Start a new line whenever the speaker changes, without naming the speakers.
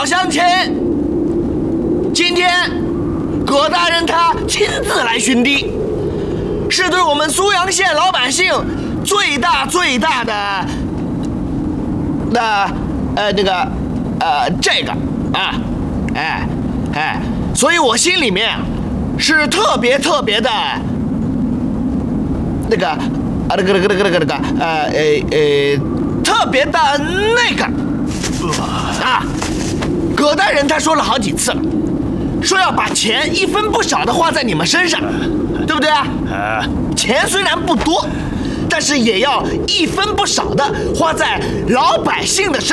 老乡亲，今天葛大人他亲自来巡地，是对我们苏阳县老百姓最大的这个啊，所以我心里面是特别的特别的那个啊，葛大人他说了好几次了，说要把钱一分不少的花在你们身上，对不对啊？钱虽然不多，但是也要一分不少的花在老百姓的身上。